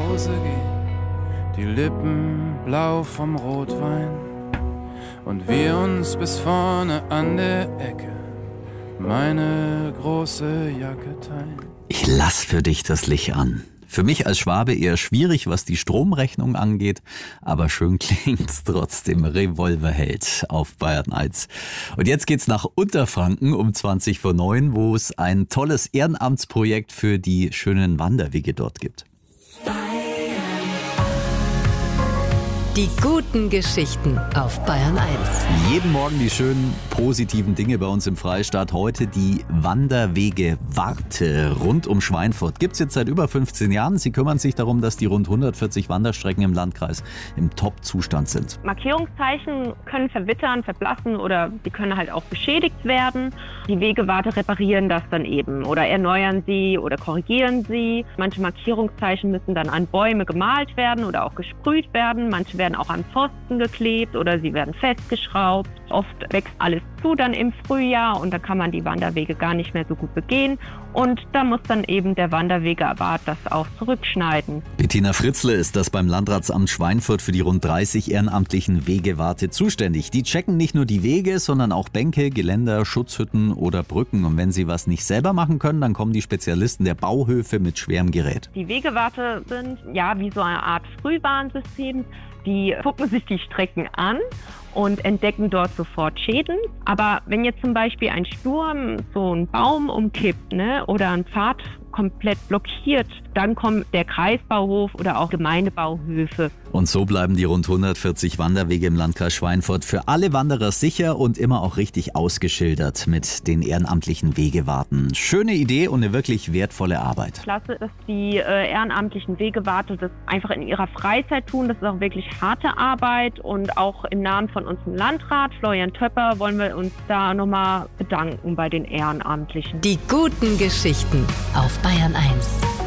Hause gehen, die Lippen blau vom Rotwein und wir uns bis vorne an der Ecke meine große Jacke teilen. Ich lass für dich das Licht an. Für mich als Schwabe eher schwierig, was die Stromrechnung angeht, aber schön klingt's trotzdem. Revolverheld auf Bayern 1. Und jetzt geht's nach Unterfranken um 8:20, wo es ein tolles Ehrenamtsprojekt für die schönen Wanderwege dort gibt. Die guten Geschichten auf Bayern 1. Jeden Morgen die schönen positiven Dinge bei uns im Freistaat. Heute die Wanderwege Warte rund um Schweinfurt. Gibt's jetzt seit über 15 Jahren. Sie kümmern sich darum, dass die rund 140 Wanderstrecken im Landkreis im Top-Zustand sind. Markierungszeichen können verwittern, verblassen oder sie können halt auch beschädigt werden. Die Wegewarte reparieren das dann eben oder erneuern sie oder korrigieren sie. Manche Markierungszeichen müssen dann an Bäume gemalt werden oder auch gesprüht werden. Manche werden auch an Pfosten geklebt oder sie werden festgeschraubt. Oft wächst alles zu dann im Frühjahr und da kann man die Wanderwege gar nicht mehr so gut begehen. Und da muss dann eben der Wanderwegewart das auch zurückschneiden. Bettina Fritzle ist das beim Landratsamt Schweinfurt für die rund 30 ehrenamtlichen Wegewarte zuständig. Die checken nicht nur die Wege, sondern auch Bänke, Geländer, Schutzhütten oder Brücken. Und wenn sie was nicht selber machen können, dann kommen die Spezialisten der Bauhöfe mit schwerem Gerät. Die Wegewarte sind ja wie so eine Art Frühwarnsystem. Die gucken sich die Strecken an und entdecken dort sofort Schäden. Aber wenn jetzt zum Beispiel ein Sturm so einen Baum umkippt, oder ein Pfad komplett blockiert, dann kommt der Kreisbauhof oder auch Gemeindebauhöfe. Und so bleiben die rund 140 Wanderwege im Landkreis Schweinfurt für alle Wanderer sicher und immer auch richtig ausgeschildert mit den ehrenamtlichen Wegewarten. Schöne Idee und eine wirklich wertvolle Arbeit. Klasse, dass die ehrenamtlichen Wegewarte das einfach in ihrer Freizeit tun. Das ist auch wirklich harte Arbeit und auch im Namen von unserem Landrat, Florian Töpper, wollen wir uns da nochmal bedanken bei den Ehrenamtlichen. Die guten Geschichten auf Bayern 1.